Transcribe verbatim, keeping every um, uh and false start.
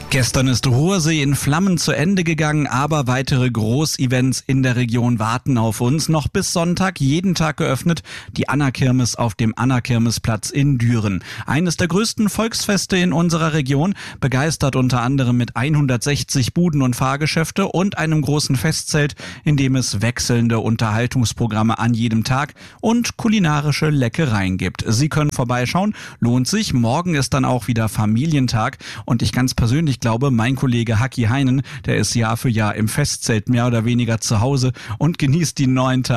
Gestern ist Ruhrsee in Flammen zu Ende gegangen, aber weitere Großevents in der Region warten auf uns. Noch bis Sonntag jeden Tag geöffnet, die Anna-Kirmes auf dem Anna-Kirmes-Platz in Düren. Eines der größten Volksfeste in unserer Region, begeistert unter anderem mit hundertsechzig Buden und Fahrgeschäfte und einem großen Festzelt, in dem es wechselnde Unterhaltungsprogramme an jedem Tag und kulinarische Leckereien gibt. Sie können vorbeischauen, lohnt sich. Morgen ist dann auch wieder Familientag und ich ganz persönlich Ich glaube, mein Kollege Haki Heinen, der ist Jahr für Jahr im Festzelt mehr oder weniger zu Hause und genießt die neun Tage.